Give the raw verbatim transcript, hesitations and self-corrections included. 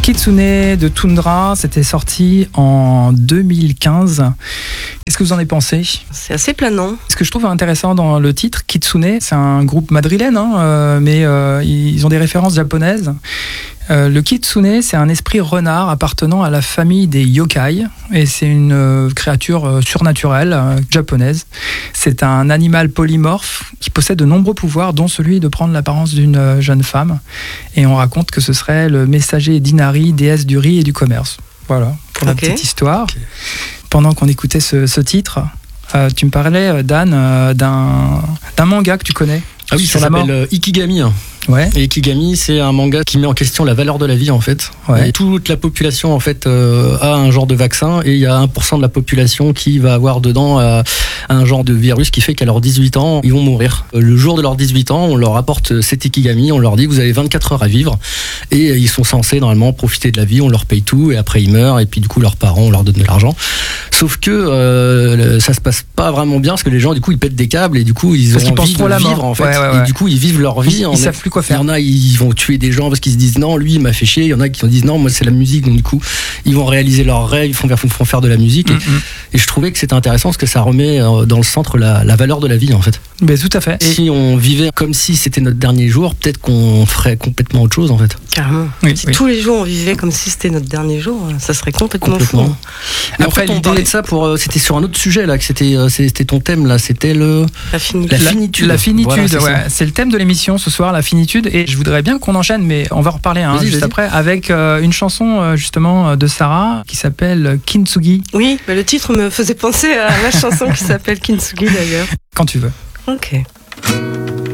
Kitsune de Tundra, c'était sorti en deux mille quinze. Qu'est-ce que vous en avez pensé ? C'est assez planant. Ce que je trouve intéressant dans le titre, Kitsune, c'est un groupe madrilène, hein, euh, mais euh, ils ont des références japonaises. Euh, le kitsune, c'est un esprit renard appartenant à la famille des yokai, et c'est une euh, créature euh, surnaturelle euh, japonaise. C'est un animal polymorphe qui possède de nombreux pouvoirs, dont celui de prendre l'apparence d'une euh, jeune femme. Et on raconte que ce serait le messager d'Inari, déesse du riz et du commerce. Voilà, pour la okay. petite histoire. Okay. Pendant qu'on écoutait ce, ce titre, euh, tu me parlais, Dan, euh, d'un, d'un manga que tu connais. Ah oui, ça s'appelle euh, Ikigami. Ouais. Et Ikigami, c'est un manga qui met en question la valeur de la vie, en fait. Ouais. Et toute la population, en fait, euh, a un genre de vaccin, et il y a un pour cent de la population qui va avoir dedans euh, un genre de virus qui fait qu'à leurs dix-huit ans, ils vont mourir. Le jour de leurs dix-huit ans, on leur apporte cet Ikigami, on leur dit vous avez vingt-quatre heures à vivre, et ils sont censés normalement profiter de la vie, on leur paye tout, et après ils meurent, et puis du coup leurs parents, on leur donne de l'argent. Sauf que euh, ça se passe pas vraiment bien, parce que les gens, du coup, ils pètent des câbles, et du coup, ils parce ont envie de la vivre, mort. en fait. Ouais, ouais, ouais. Et du coup, ils vivent leur vie. Ils, en ils savent plus quoi faire. Il y en a, ils vont tuer des gens parce qu'ils se disent non, lui, il m'a fait chier. Il y en a qui se disent non, moi, c'est la musique. Donc, du coup, ils vont réaliser leurs rêves, ils font, font faire de la musique. Mm-hmm. Et, et je trouvais que c'était intéressant parce que ça remet dans le centre la, la valeur de la vie, en fait. Mais tout à fait. Et si on vivait comme si c'était notre dernier jour, peut-être qu'on ferait complètement autre chose, en fait. Carrément. Oui, si oui. tous les jours on vivait comme si c'était notre dernier jour, ça serait complètement, complètement. fou. Mais après, en fait, on parlait de ça pour, c'était sur un autre sujet, là, que c'était, c'était ton thème, là, c'était le... La finitude. La finitude. La finitude, voilà, c'est, ouais. c'est le thème de l'émission ce soir, la finitude. Et je voudrais bien qu'on enchaîne, mais on va en reparler hein, vas-y, juste vas-y. après, avec euh, une chanson justement de Sarah qui s'appelle Kintsugi. Oui, bah, le titre me faisait penser à la chanson qui s'appelle Kintsugi d'ailleurs. Quand tu veux. Ok.